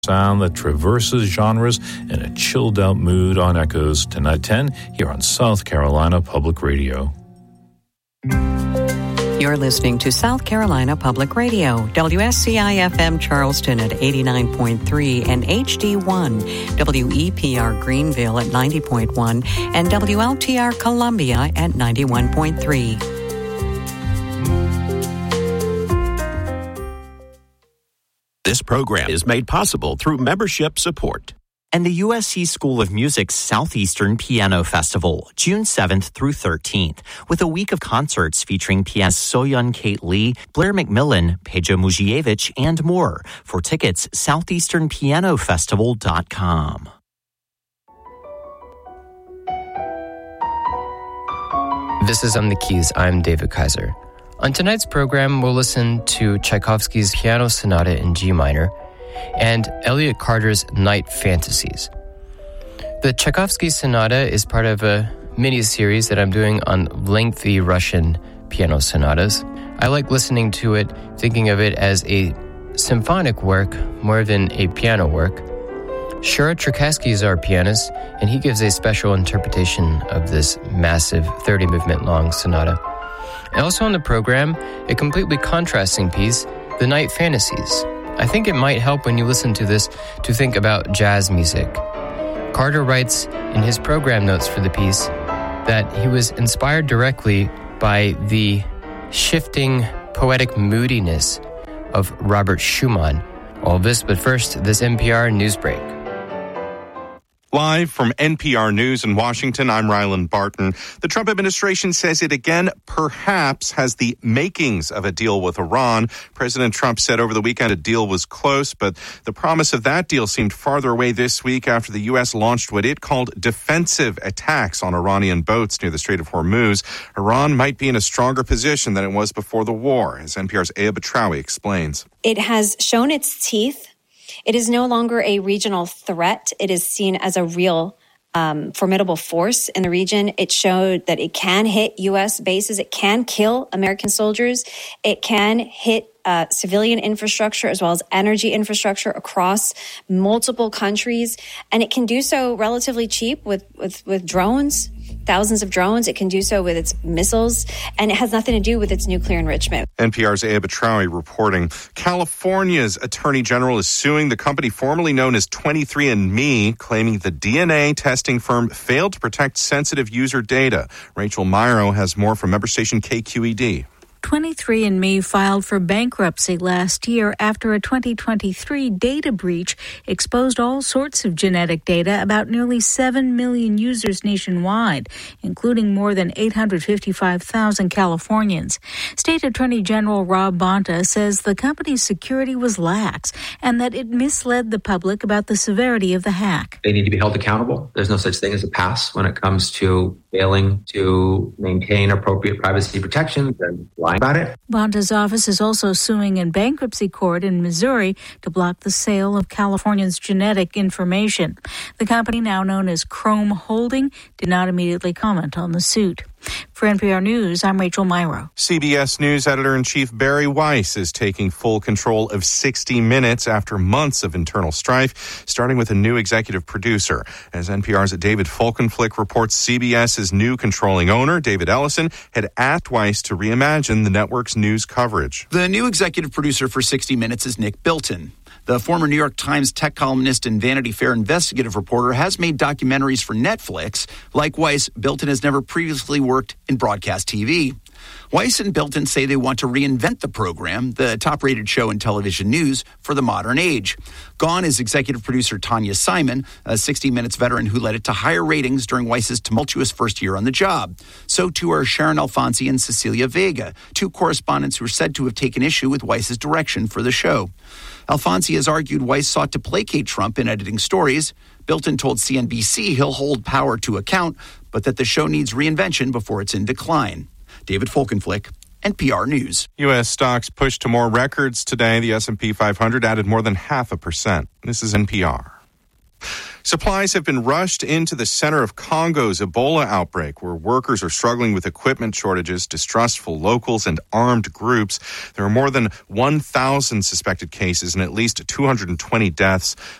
Sound that traverses genres in a chilled-out mood on Echoes tonight at 10 here on South Carolina Public Radio. You're listening to South Carolina Public Radio, WSCI-FM Charleston at 89.3 and HD1, WEPR Greenville at 90.1, and WLTR Columbia at 91.3. This program is made possible through membership support. And the USC School of Music's Southeastern Piano Festival, June 7th through 13th, with a week of concerts featuring pianists Soyeon Kate Lee, Blair McMillan, Peja Muzievich, and more. For tickets, southeasternpianofestival.com. This is On the Keys. I'm David Kaiser. On tonight's program, we'll listen to Tchaikovsky's Piano Sonata in G minor and Elliott Carter's Night Fantasies. The Tchaikovsky Sonata is part of a mini-series that I'm doing on lengthy Russian piano sonatas. I like listening to it, thinking of it as a symphonic work more than a piano work. Shura Cherkassky is our pianist, and he gives a special interpretation of this massive 30-movement long sonata. And also on the program, a completely contrasting piece, The Night Fantasies. I think it might help when you listen to this to think about jazz music. Carter writes in his program notes for the piece that he was inspired directly by the shifting poetic moodiness of Robert Schumann. All this, but first, this NPR news break. Live from NPR News in Washington, I'm Ryland Barton. The Trump administration says it again perhaps has the makings of a deal with Iran. President Trump said over the weekend a deal was close, but the promise of that deal seemed farther away this week after the U.S. launched what it called defensive attacks on Iranian boats near the Strait of Hormuz. Iran might be in a stronger position than it was before the war, as NPR's Aya Batrawi explains. It has shown its teeth. It is no longer a regional threat. It is seen as a real formidable force in the region. It showed that it can hit U.S. bases. It can kill American soldiers. It can hit civilian infrastructure as well as energy infrastructure across multiple countries. And it can do so relatively cheap with drones, thousands of drones. It can do so with its missiles, and it has nothing to do with its nuclear enrichment. NPR's Aya Batrawi reporting. California's Attorney General is suing the company formerly known as 23andMe, claiming the DNA testing firm failed to protect sensitive user data. Rachel Myro has more from member station KQED. 23andMe filed for bankruptcy last year after a 2023 data breach exposed all sorts of genetic data about nearly 7 million users nationwide, including more than 855,000 Californians. State Attorney General Rob Bonta says the company's security was lax and that it misled the public about the severity of the hack. They need to be held accountable. There's no such thing as a pass when it comes to failing to maintain appropriate privacy protections and lying about it. Bonta's office is also suing in bankruptcy court in Missouri to block the sale of California's genetic information. The company, now known as Chrome Holding, did not immediately comment on the suit. For NPR News, I'm Rachel Myro. CBS News Editor-in-Chief Barry Weiss is taking full control of 60 Minutes after months of internal strife, starting with a new executive producer. As NPR's David Folkenflik reports, CBS's new controlling owner, David Ellison, had asked Weiss to reimagine the network's news coverage. The new executive producer for 60 Minutes is Nick Bilton. The former New York Times tech columnist and Vanity Fair investigative reporter has made documentaries for Netflix. Like Weiss, Bilton has never previously worked in broadcast TV. Weiss and Bilton say they want to reinvent the program, the top-rated show in television news, for the modern age. Gone is executive producer Tanya Simon, a 60 Minutes veteran who led it to higher ratings during Weiss's tumultuous first year on the job. So too are Sharon Alfonsi and Cecilia Vega, two correspondents who are said to have taken issue with Weiss's direction for the show. Alfonsi has argued Weiss sought to placate Trump in editing stories. Bilton told CNBC he'll hold power to account, but that the show needs reinvention before it's in decline. David Folkenflik, NPR News. U.S. stocks pushed to more records today. The S&P 500 added more than 0.5%. This is NPR. Supplies have been rushed into the center of Congo's Ebola outbreak, where workers are struggling with equipment shortages, distrustful locals, and armed groups. There are more than 1,000 suspected cases and at least 220 deaths.